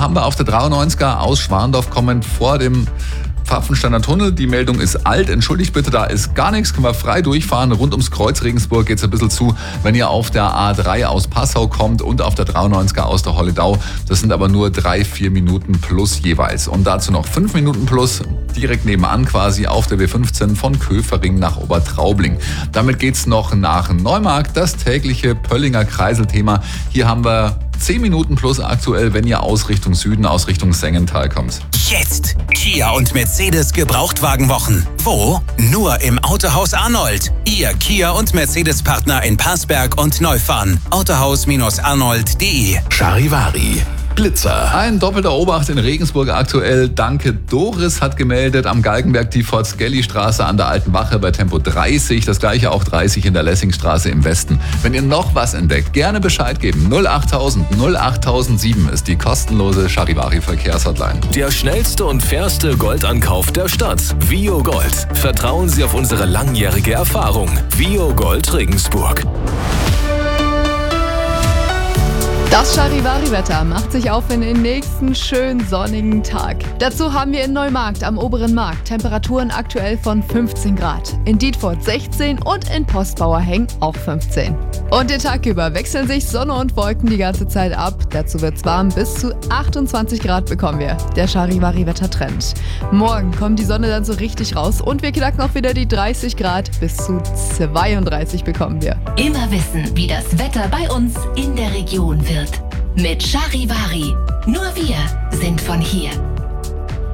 haben wir auf der 93er aus Schwandorf kommend vor dem Pfaffensteiner Tunnel. Die Meldung ist alt, entschuldigt bitte, da ist gar nichts, können wir frei durchfahren. Rund ums Kreuz Regensburg geht es ein bisschen zu, wenn ihr auf der A3 aus Passau kommt und auf der 93er aus der Holledau. Das sind aber nur 3-4 Minuten plus jeweils. Und dazu noch 5 Minuten plus direkt nebenan quasi auf der W15 von Köfering nach Obertraubling. Damit geht's noch nach Neumarkt, das tägliche Pöllinger Kreiselthema. Hier haben wir 10 Minuten plus aktuell, wenn ihr aus Richtung Süden, aus Richtung Sengental kommt. Jetzt Kia und Mercedes Gebrauchtwagenwochen. Wo? Nur im Autohaus Arnold. Ihr Kia und Mercedes Partner in Passberg und Neufahren. Autohaus-arnold.de. Charivari. Blitzer. Ein doppelter Obacht in Regensburg aktuell. Danke Doris hat gemeldet am Galgenberg die Fort-Skelly-Straße an der Alten Wache bei Tempo 30. Das gleiche auch 30 in der Lessingstraße im Westen. Wenn ihr noch was entdeckt, gerne Bescheid geben. 08000 08007 ist die kostenlose Charivari-Verkehrshotline. Der schnellste und fairste Goldankauf der Stadt. Vio Gold. Vertrauen Sie auf unsere langjährige Erfahrung. Vio Gold Regensburg. Das Charivari-Wetter macht sich auf in den nächsten schönen sonnigen Tag. Dazu haben wir in Neumarkt am oberen Markt Temperaturen aktuell von 15 Grad. In Dietfurt 16 und in Postbauerheng auch 15. Und den Tag über wechseln sich Sonne und Wolken die ganze Zeit ab. Dazu wird's warm, bis zu 28 Grad bekommen wir. Der Charivari-Wettertrend. Morgen kommt die Sonne dann so richtig raus und wir knacken auch wieder die 30 Grad. Bis zu 32 bekommen wir. Immer wissen, wie das Wetter bei uns in der Region wird. Mit Charivari. Nur wir sind von hier.